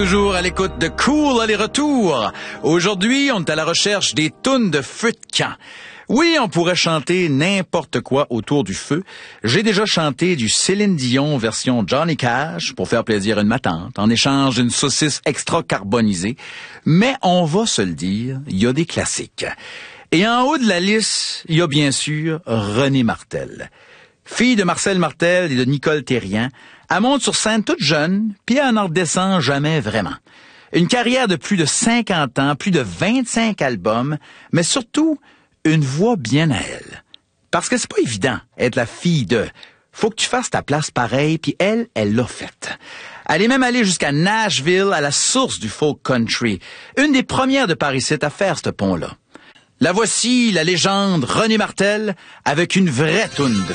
Toujours à l'écoute de Cool aller-retour. Aujourd'hui, on est à la recherche des tunes de feu de camp. Oui, on pourrait chanter n'importe quoi autour du feu. J'ai déjà chanté du Céline Dion version Johnny Cash pour faire plaisir à une matante, en échange d'une saucisse extra carbonisée. Mais on va se le dire, il y a des classiques. Et en haut de la liste, il y a bien sûr Renée Martel. Fille de Marcel Martel et de Nicole Thérien, elle monte sur scène toute jeune, puis elle n'en redescend jamais vraiment. Une carrière de plus de 50 ans, plus de 25 albums, mais surtout une voix bien à elle. Parce que c'est pas évident être la fille de... Faut que tu fasses ta place pareil, puis elle l'a faite. Elle est même allée jusqu'à Nashville, à la source du folk country, une des premières de Paris-Site à faire ce pont-là. La voici, la légende Renée Martel, avec une vraie toune de